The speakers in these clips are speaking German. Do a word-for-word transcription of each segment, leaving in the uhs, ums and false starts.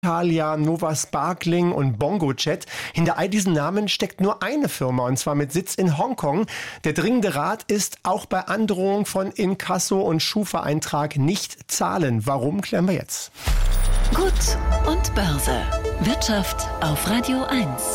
Thalia, Nova Sparkling und BongoChat. Hinter all diesen Namen steckt nur eine Firma, und zwar mit Sitz in Hongkong. Der dringende Rat ist, auch bei Androhung von Inkasso und Schufa-Eintrag nicht zahlen. Warum, klären wir jetzt. Gut und Börse. Wirtschaft auf Radio eins.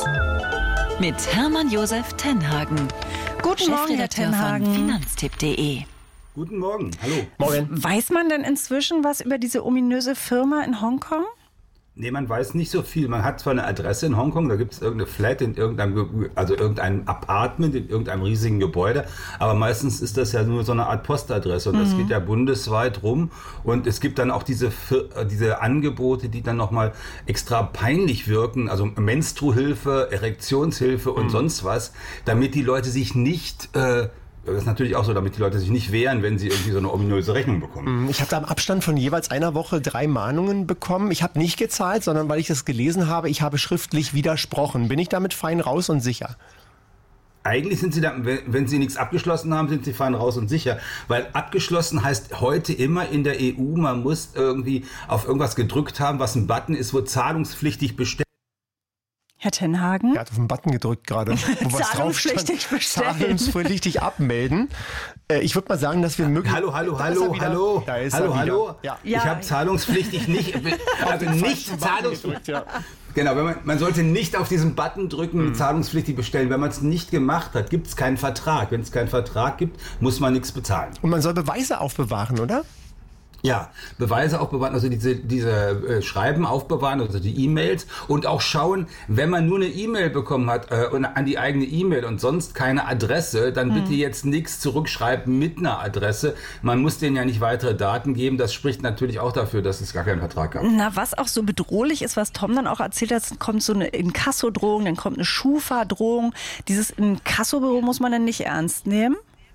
Mit Hermann Josef Tenhagen. Guten Morgen, Herr Tenhagen. Von Finanztipp punkt de. Guten Morgen, hallo. Morgen. Weiß man denn inzwischen was über diese ominöse Firma in Hongkong? Nee, man weiß nicht so viel. Man hat zwar eine Adresse in Hongkong, da gibt es irgendeine Flat in irgendeinem, also irgendein Apartment in irgendeinem riesigen Gebäude, aber meistens ist das ja nur so eine Art Postadresse und mhm. das geht ja bundesweit rum und es gibt dann auch diese, diese Angebote, die dann nochmal extra peinlich wirken, also Menstruhilfe, Erektionshilfe und mhm. sonst was, damit die Leute sich nicht... Äh, Das ist natürlich auch so, damit die Leute sich nicht wehren, wenn sie irgendwie so eine ominöse Rechnung bekommen. Ich habe da im Abstand von jeweils einer Woche drei Mahnungen bekommen. Ich habe nicht gezahlt, sondern weil ich das gelesen habe, ich habe schriftlich widersprochen. Bin ich damit fein raus und sicher? Eigentlich sind sie da, wenn sie nichts abgeschlossen haben, sind sie fein raus und sicher. Weil abgeschlossen heißt heute immer in der E U, man muss irgendwie auf irgendwas gedrückt haben, was ein Button ist, wo zahlungspflichtig bestellt. Herr Tenhagen? Er hat auf den Button gedrückt gerade, wo was drauf stand. Zahlungspflichtig abmelden. Äh, ich würde mal sagen, dass wir möglich... Hallo, hallo, hallo, hallo. Da ist hallo, er hallo. Ja. Ich habe zahlungspflichtig nicht... Also nicht zahlungspflichtig... Ja. Genau, wenn man, man sollte nicht auf diesen Button drücken, mhm. zahlungspflichtig bestellen. Wenn man es nicht gemacht hat, gibt es keinen Vertrag. Wenn es keinen Vertrag gibt, muss man nichts bezahlen. Und man soll Beweise aufbewahren, oder? Ja, Beweise aufbewahren, also diese, diese äh, Schreiben aufbewahren, also die E-Mails und auch schauen, wenn man nur eine E-Mail bekommen hat äh, und an die eigene E-Mail und sonst keine Adresse, dann mhm. bitte jetzt nichts zurückschreiben mit einer Adresse. Man muss denen ja nicht weitere Daten geben. Das spricht natürlich auch dafür, dass es gar keinen Vertrag gab. Na, was auch so bedrohlich ist, was Tom dann auch erzählt hat, kommt so eine Inkasso-Drohung, dann kommt eine Schufa-Drohung. Dieses Inkasso-Büro muss man dann nicht ernst nehmen?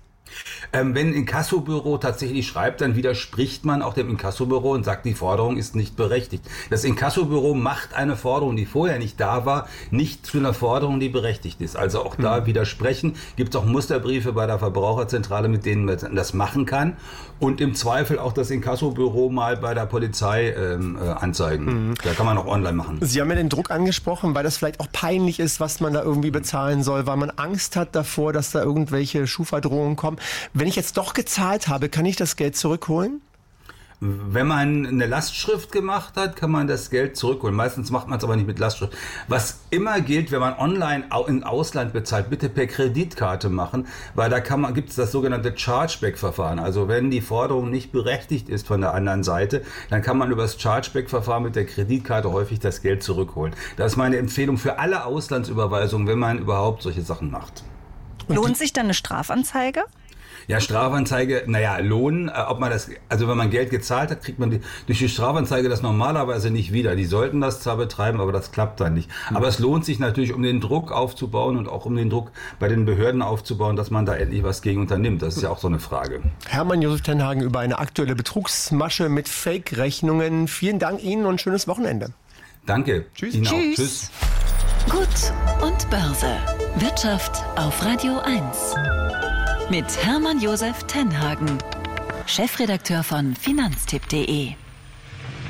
Ähm, wenn ein Inkassobüro tatsächlich schreibt, dann widerspricht man auch dem Inkassobüro und sagt, die Forderung ist nicht berechtigt. Das Inkassobüro macht eine Forderung, die vorher nicht da war, nicht zu einer Forderung, die berechtigt ist. Also auch da mhm. widersprechen. Gibt es auch Musterbriefe bei der Verbraucherzentrale, mit denen man das machen kann. Und im Zweifel auch das Inkassobüro mal bei der Polizei ähm, äh, anzeigen. Mhm. Da kann man auch online machen. Sie haben ja den Druck angesprochen, weil das vielleicht auch peinlich ist, was man da irgendwie bezahlen soll, weil man Angst hat davor, dass da irgendwelche Schufa-Drohungen kommen. Wenn ich jetzt doch gezahlt habe, kann ich das Geld zurückholen? Wenn man eine Lastschrift gemacht hat, kann man das Geld zurückholen. Meistens macht man es aber nicht mit Lastschrift. Was immer gilt, wenn man online im Ausland bezahlt, bitte per Kreditkarte machen, weil da kann man, gibt es das sogenannte Chargeback-Verfahren. Also wenn die Forderung nicht berechtigt ist von der anderen Seite, dann kann man über das Chargeback-Verfahren mit der Kreditkarte häufig das Geld zurückholen. Das ist meine Empfehlung für alle Auslandsüberweisungen, wenn man überhaupt solche Sachen macht. Lohnt sich dann eine Strafanzeige? Ja, Strafanzeige, naja, Lohn, äh, ob man das, also wenn man Geld gezahlt hat, kriegt man die, durch die Strafanzeige das normalerweise nicht wieder. Die sollten das zwar betreiben, aber das klappt dann nicht. Mhm. Aber es lohnt sich natürlich, um den Druck aufzubauen und auch um den Druck bei den Behörden aufzubauen, dass man da endlich was gegen unternimmt. Das ist ja auch so eine Frage. Hermann Josef Tenhagen über eine aktuelle Betrugsmasche mit Fake-Rechnungen. Vielen Dank Ihnen und schönes Wochenende. Danke. Tschüss. Ihnen Tschüss. auch. Tschüss. Gut und Börse. Wirtschaft auf Radio eins. Mit Hermann Josef Tenhagen, Chefredakteur von Finanztipp punkt de.